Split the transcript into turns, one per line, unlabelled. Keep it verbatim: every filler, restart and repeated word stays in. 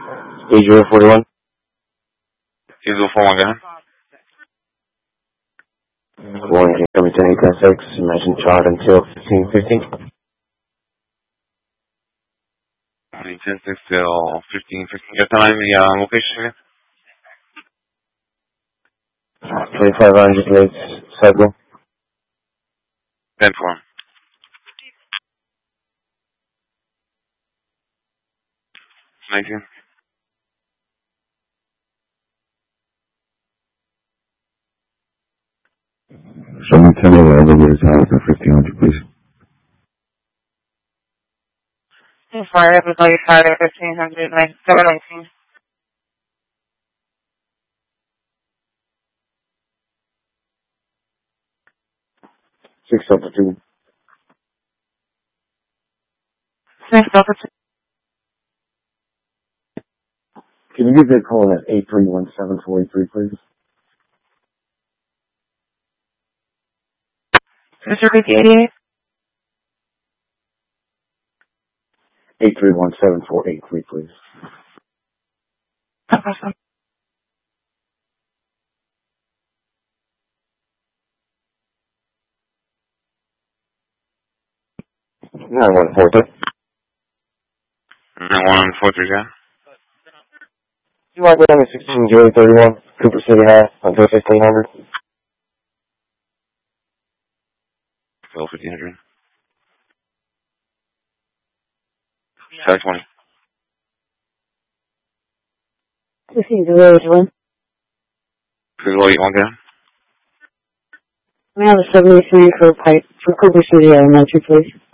eight zero four one.
eight zero four one, again.
one, coming ten eight ten six, imagine chart until fifteen fifteen.
ten six till fifteen fifteen. Get the name, the uh, location again?
twenty-five hundred Lakes, Cycle.
ten four. nineteen.
Show me ten eleven with his house at fifteen hundred, please.
Fire up with your card at fifteen hundred, nineteen.
six Delta two.
six Delta two.
Can you give me a call at eight three one seven four eight three, please?
Mister eighty-eight?
eight three one seven four eight three, please.
Awesome.
nine one four three.
nine one four three, yeah.
You might go down to sixteen J thirty-one, Cooper City High, until fifteen hundred.
Till fifteen hundred. five twenty.
fifteen zero eight one.
zero eight one, again.
May I have a seventy-three for pipe for Cooper City Elementary, please?